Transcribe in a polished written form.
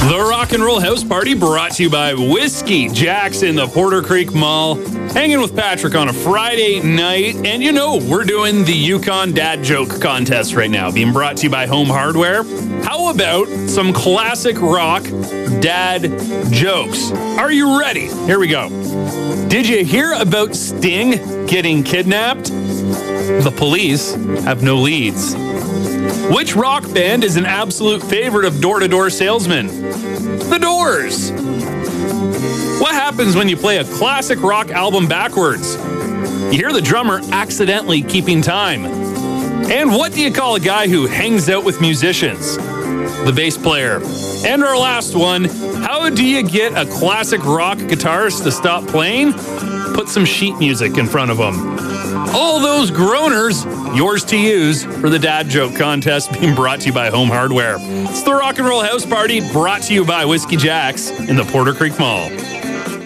The Rock and Roll House Party brought to you by Whiskey Jack's in the Porter Creek Mall. Hanging with Patrick on a Friday night. And we're doing the Yukon Dad Joke Contest right now, being brought to you by Home Hardware. How about some classic rock dad jokes? Are you ready? Here we go. Did you hear about Sting getting kidnapped? The police have no leads. Which rock band is an absolute favorite of door-to-door salesmen? The Doors. What happens when you play a classic rock album backwards? You hear the drummer accidentally keeping time. And what do you call a guy who hangs out with musicians? The bass player. And our last one, how do you get a classic rock guitarist to stop playing? Put some sheet music in front of them. All those groaners, yours to use for the Dad Joke Contest, being brought to you by Home Hardware. It's the Rock and Roll House Party, brought to you by Whiskey Jack's in the Porter Creek Mall.